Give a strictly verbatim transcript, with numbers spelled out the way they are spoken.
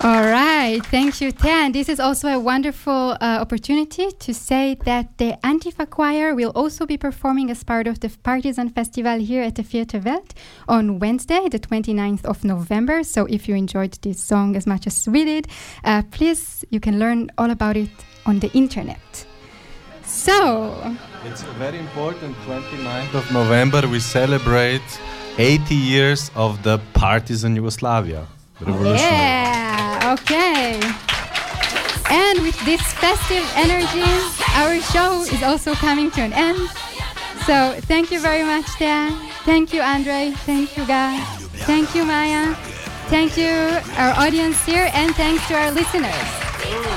All right, thank you, Tan. This is also a wonderful uh, opportunity to say that the Antifa Choir will also be performing as part of the Partisan Festival here at the Theater Welt on Wednesday, the twenty-ninth of November. So if you enjoyed this song as much as we did, uh, please, you can learn all about it on the internet. So... It's very important, twenty-ninth of November, we celebrate eighty years of the partisan Yugoslavia. Yeah, okay. And with this festive energy, our show is also coming to an end. So thank you very much, Thea. Thank you, Andre. Thank you, guys. Thank you, Maya. Thank you, our audience here, and thanks to our listeners.